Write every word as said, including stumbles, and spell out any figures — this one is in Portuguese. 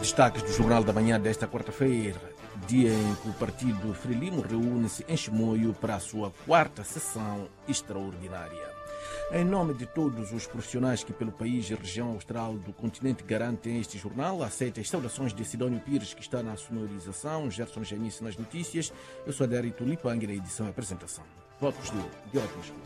Destaques do Jornal da Manhã desta quarta-feira, dia em que o Partido Frelimo reúne-se em Chimoio para a sua quarta sessão extraordinária. Em nome de todos os profissionais que pelo país e região austral do continente garantem este jornal, aceita as saudações de Sidónio Pires, que está na sonorização, Gerson Janice nas notícias. Eu sou Adérito Lipang, na edição e apresentação. Votos de, de ótimos.